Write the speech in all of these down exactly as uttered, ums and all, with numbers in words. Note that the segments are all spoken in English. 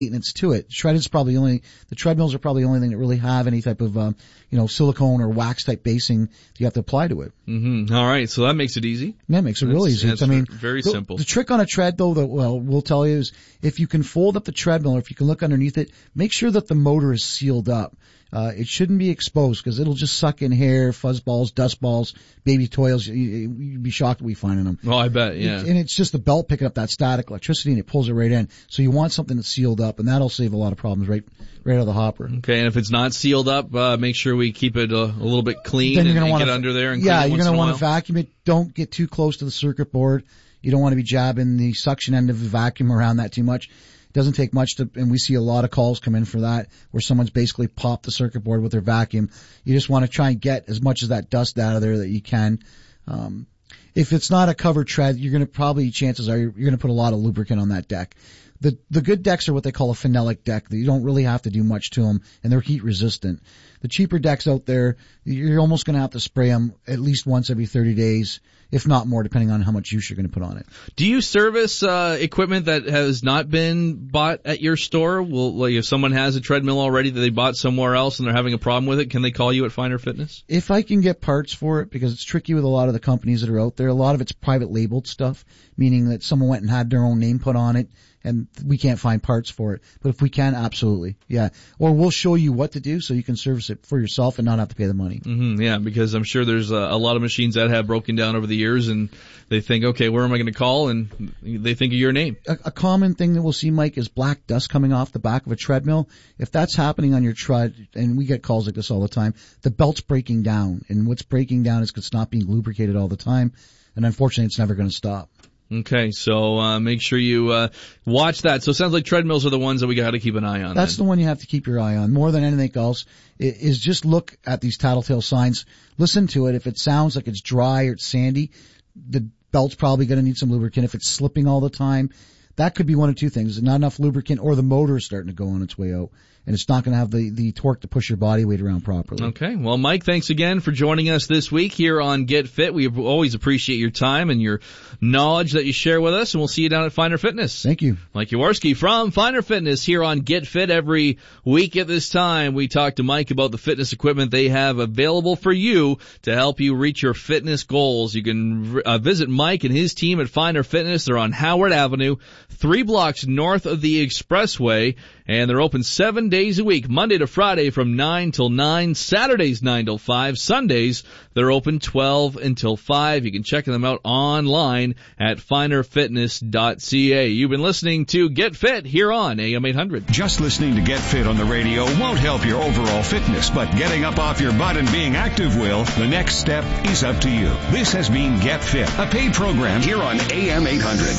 maintenance to it. Shredded's probably only, the treadmills are probably the only thing that really have any type of, um, you know, silicone or wax type basing that you have to apply to it. Mm-hmm. All right. So that makes it easy. Yeah, it makes it real easy. That's I mean, very the, simple. The trick on a tread though, that, well, we'll tell you is if you can fold up the treadmill or if you can look underneath it, make sure that the motor is sealed up. Uh, it shouldn't be exposed because it'll just suck in hair, fuzz balls, dust balls, baby toys. You, you'd be shocked what we find in them. Oh, I bet, yeah. It, and it's just the belt picking up that static electricity and it pulls it right in. So you want something that's sealed up and that'll save a lot of problems right, right out of the hopper. Okay, and if it's not sealed up, uh, make sure we keep it a, a little bit clean then you're and, gonna and wanna, get under there and yeah, clean it you're going to want to vacuum it. Don't get too close to the circuit board. You don't want to be jabbing the suction end of the vacuum around that too much. It doesn't take much to, and we see a lot of calls come in for that, where someone's basically popped the circuit board with their vacuum. You just want to try and get as much of that dust out of there that you can. Um, if it's not a covered tread, you're going to probably, chances are, you're, you're going to put a lot of lubricant on that deck. The, the good decks are what they call a phenolic deck. You don't really have to do much to them, and they're heat resistant. The cheaper decks out there, you're almost going to have to spray them at least once every thirty days, if not more, depending on how much use you're going to put on it. Do you service uh, equipment that has not been bought at your store? Will, like, if someone has a treadmill already that they bought somewhere else and they're having a problem with it, can they call you at Finder Fitness? If I can get parts for it, because it's tricky with a lot of the companies that are out there. A lot of it's private labeled stuff, meaning that someone went and had their own name put on it, and we can't find parts for it. But if we can, absolutely, yeah. Or we'll show you what to do so you can service it for yourself and not have to pay the money. Mm-hmm, yeah, because I'm sure there's a, a lot of machines that have broken down over the years, and they think, okay, where am I going to call? And they think of your name. A, a common thing that we'll see, Mike, is black dust coming off the back of a treadmill. If that's happening on your tread, and we get calls like this all the time, the belt's breaking down. And what's breaking down is because it's not being lubricated all the time. And unfortunately, it's never going to stop. Okay, so uh make sure you uh watch that. So it sounds like treadmills are the ones that we got to keep an eye on. That's then. the one you have to keep your eye on. More than anything else, is just look at these tattletale signs. Listen to it. If it sounds like it's dry or it's sandy, the belt's probably going to need some lubricant. If it's slipping all the time, that could be one of two things. Not enough lubricant, or the motor is starting to go on its way out, and it's not going to have the, the torque to push your body weight around properly. Okay. Well, Mike, thanks again for joining us this week here on Get Fit. We always appreciate your time and your knowledge that you share with us, and we'll see you down at Finder Fitness. Thank you. Mike Jaworski from Finder Fitness here on Get Fit. Every week at this time, we talk to Mike about the fitness equipment they have available for you to help you reach your fitness goals. You can uh, visit Mike and his team at Finder Fitness. They're on Howard Avenue, three blocks north of the Expressway, and they're open seven days a week, Monday to Friday from nine till nine, Saturdays nine till five, Sundays they're open twelve until five. You can check them out online at finder fitness dot c a. You've been listening to Get Fit here on A M eight hundred. Just listening to Get Fit on the radio won't help your overall fitness, but getting up off your butt and being active will. The next step is up to you. This has been Get Fit, a paid program here on A M eight hundred.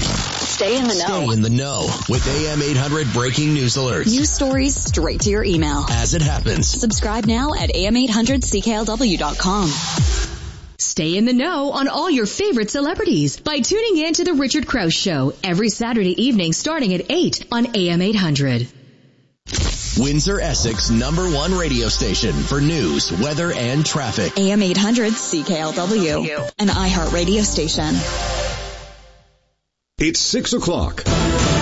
Stay in the know. Stay in the know with A M eight hundred breaking news alerts. News stories straight to your email. As it happens. Subscribe now at A M eight hundred C K L W dot com. Stay in the know on all your favorite celebrities by tuning in to The Richard Krause Show every Saturday evening starting at eight on A M eight hundred. Windsor, Essex number one radio station for news, weather, and traffic. A M eight hundred C K L W, an iHeart radio station. It's six o'clock.